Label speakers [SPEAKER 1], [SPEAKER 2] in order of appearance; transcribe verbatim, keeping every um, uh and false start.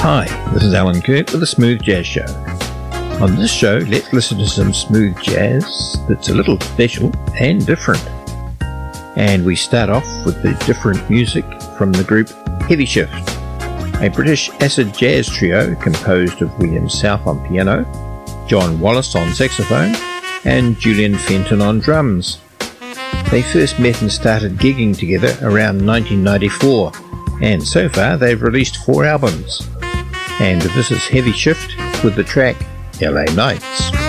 [SPEAKER 1] Hi, this is Alan Kirk with the Smooth Jazz Show. On this show, let's listen to some smooth jazz that's a little special and different. And we start off with the different music from the group Heavy Shift, a British acid jazz trio composed of William South on piano, John Wallace on saxophone, and Julian Fenton on drums. They first met and started gigging together around nineteen ninety-four, and so far they've released four albums. And this is Heavy Shift with the track L A Nights.